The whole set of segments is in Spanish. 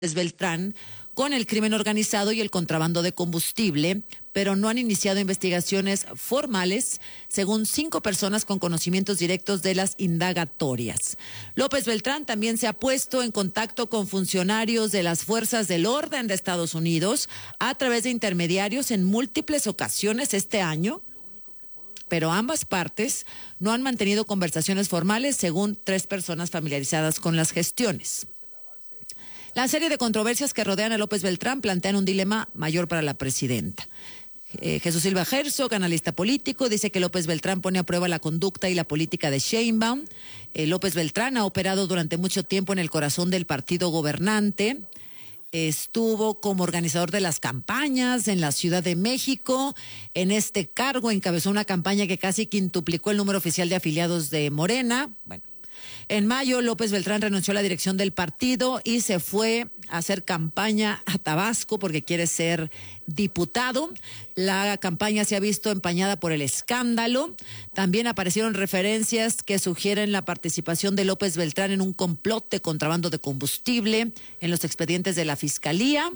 Beltrán con el crimen organizado y el contrabando de combustible, pero no han iniciado investigaciones formales, según 5 personas con conocimientos directos de las indagatorias. López Beltrán también se ha puesto en contacto con funcionarios de las fuerzas del orden de Estados Unidos a través de intermediarios en múltiples ocasiones este año, pero ambas partes no han mantenido conversaciones formales, según 3 personas familiarizadas con las gestiones. La serie de controversias que rodean a López Beltrán plantean un dilema mayor para la presidenta. Jesús Silva Herzog, analista político, dice que López Beltrán pone a prueba la conducta y la política de Sheinbaum. López Beltrán ha operado durante mucho tiempo en el corazón del partido gobernante. Estuvo como organizador de las campañas en la Ciudad de México. En este cargo encabezó una campaña que casi quintuplicó el número oficial de afiliados de Morena. Bueno. En mayo, López Beltrán renunció a la dirección del partido y se fue a hacer campaña a Tabasco porque quiere ser diputado. La campaña se ha visto empañada por el escándalo. También aparecieron referencias que sugieren la participación de López Beltrán en un complot de contrabando de combustible en los expedientes de la Fiscalía.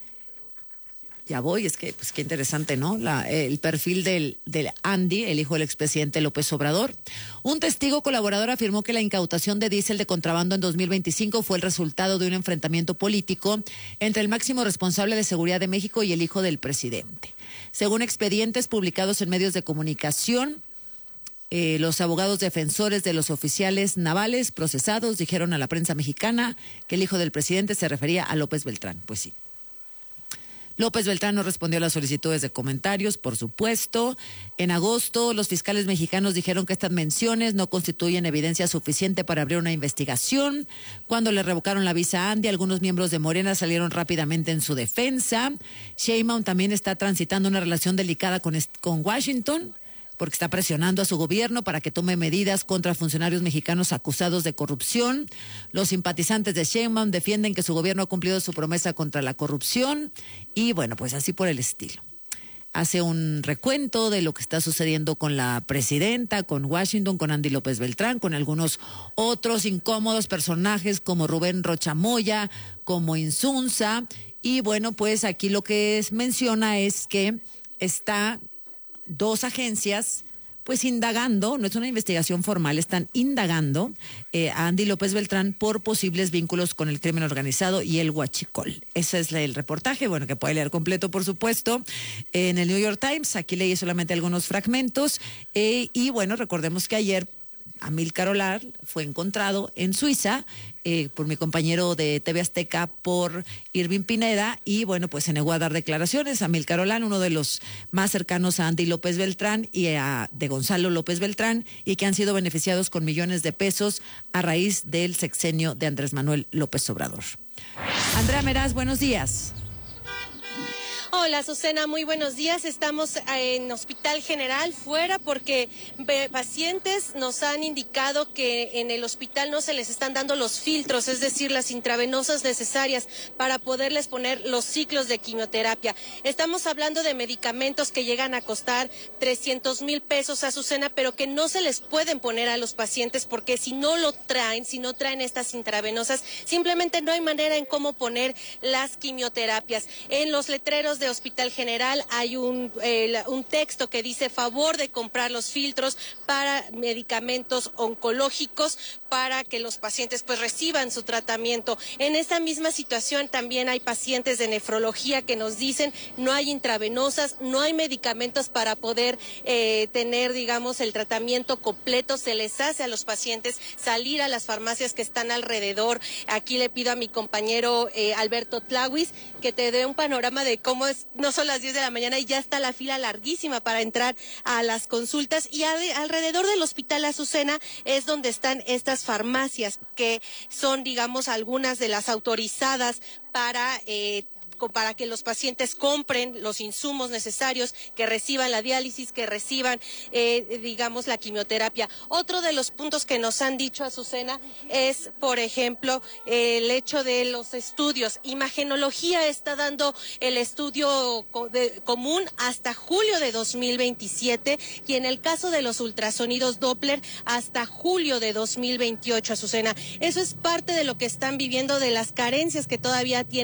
Ya voy, es que, pues qué interesante, ¿no? El perfil del Andy, el hijo del expresidente López Obrador. Un testigo colaborador afirmó que la incautación de diésel de contrabando en 2025 fue el resultado de un enfrentamiento político entre el máximo responsable de seguridad de México y el hijo del presidente. Según expedientes publicados en medios de comunicación, los abogados defensores de los oficiales navales procesados dijeron a la prensa mexicana que el hijo del presidente se refería a López Beltrán. Pues sí. López Beltrán no respondió a las solicitudes de comentarios, por supuesto. En agosto, los fiscales mexicanos dijeron que estas menciones no constituyen evidencia suficiente para abrir una investigación. Cuando le revocaron la visa a Andy, algunos miembros de Morena salieron rápidamente en su defensa. Sheinbaum también está transitando una relación delicada con Washington, porque está presionando a su gobierno para que tome medidas contra funcionarios mexicanos acusados de corrupción. Los simpatizantes de Sheinbaum defienden que su gobierno ha cumplido su promesa contra la corrupción y bueno, pues así por el estilo. Hace un recuento de lo que está sucediendo con la presidenta, con Washington, con Andy López Beltrán, con algunos otros incómodos personajes como Rubén Rocha Moya, como Insunza. Y bueno, pues aquí lo que menciona es que está 2 agencias pues indagando, no es una investigación formal, están indagando a Andy López Beltrán por posibles vínculos con el crimen organizado y el huachicol. Ese es el reportaje, bueno, que puede leer completo, por supuesto, en el New York Times. Aquí leí solamente algunos fragmentos y bueno, recordemos que ayer Amílcar Olar fue encontrado en Suiza por mi compañero de TV Azteca, por Irving Pineda, y bueno, pues se negó a dar declaraciones. Amílcar Olar, uno de los más cercanos a Andy López Beltrán y de Gonzalo López Beltrán, y que han sido beneficiados con millones de pesos a raíz del sexenio de Andrés Manuel López Obrador. Andrea Meraz, buenos días. Hola, Azucena, muy buenos días. Estamos en Hospital General fuera porque pacientes nos han indicado que en el hospital no se les están dando los filtros, es decir, las intravenosas necesarias para poderles poner los ciclos de quimioterapia. Estamos hablando de medicamentos que llegan a costar 300,000 pesos, Azucena, pero que no se les pueden poner a los pacientes porque si no traen estas intravenosas, simplemente no hay manera en cómo poner las quimioterapias. En los letreros de Hospital General hay un texto que dice favor de comprar los filtros para medicamentos oncológicos para que los pacientes pues reciban su tratamiento. En esta misma situación también hay pacientes de nefrología que nos dicen no hay intravenosas, no hay medicamentos para poder tener, digamos, el tratamiento completo. Se les hace a los pacientes salir a las farmacias que están alrededor. Aquí le pido a mi compañero Alberto Tlawis que te dé un panorama de cómo no son las 10 de la mañana y ya está la fila larguísima para entrar a las consultas. Y alrededor del Hospital Azucena es donde están estas farmacias que son, digamos, algunas de las autorizadas para para que los pacientes compren los insumos necesarios, que reciban la diálisis, que reciban, digamos, la quimioterapia. Otro de los puntos que nos han dicho, Azucena, es, por ejemplo, el hecho de los estudios. Imagenología está dando el estudio común hasta julio de 2027 y en el caso de los ultrasonidos Doppler hasta julio de 2028, Azucena. Eso es parte de lo que están viviendo, de las carencias que todavía tienen